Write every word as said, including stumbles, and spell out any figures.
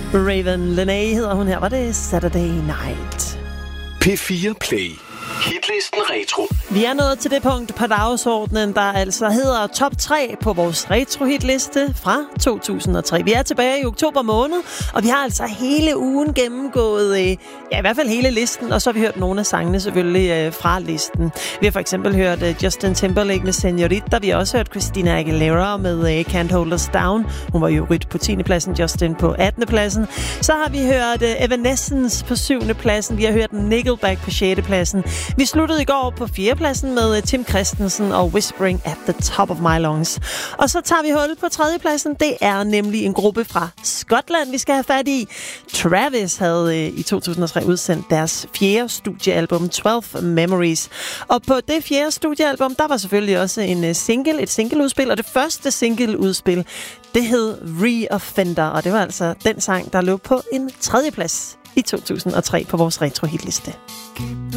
Raven Lenae hedder hun her. Var det Saturday Night? P fire Play. Hitlisten Retro. Vi er nået til det punkt på dagsordenen, der altså hedder top tre på vores retro-hitliste fra to tusind og tre. Vi er tilbage i oktober måned, og vi har altså hele ugen gennemgået, øh, ja i hvert fald hele listen, og så har vi hørt nogle af sangene selvfølgelig øh, fra listen. Vi har for eksempel hørt øh, Justin Timberlake med Señorita. Vi har også hørt Christina Aguilera med øh, Can't Hold Us Down. Hun var jo rydt på tiende pladsen, Justin på attende pladsen. Så har vi hørt øh, Evanescence på syvende pladsen. Vi har hørt Nickelback på sjette pladsen. Vi sluttede i går på fjerde pladsen med Tim Christensen og Whispering at the Top of My Lungs. Og så tager vi hul på tredje pladsen. Det er nemlig en gruppe fra Skotland, vi skal have fat i. Travis havde i to tusind og tre udsendt deres fjerde studiealbum, tolv Memories. Og på det fjerde studiealbum, der var selvfølgelig også en single, et singleudspil. Og det første singleudspil, det hed Reoffender. Og det var altså den sang, der lå på en tredje plads i to tusind og tre på vores retro-hitliste.